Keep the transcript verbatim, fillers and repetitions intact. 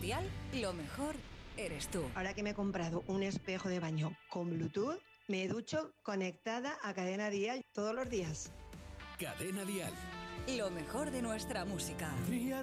Dial, lo mejor eres tú. Ahora que me he comprado un espejo de baño con Bluetooth, me ducho conectada a Cadena Dial todos los días. Cadena Dial. Lo mejor de nuestra música.